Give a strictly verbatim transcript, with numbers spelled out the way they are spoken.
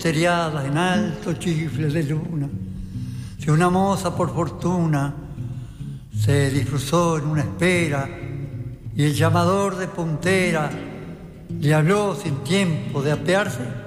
puntereadas en alto chifle de luna. Si una moza por fortuna se disfruzó en una espera y el llamador de puntera le habló sin tiempo de apearse,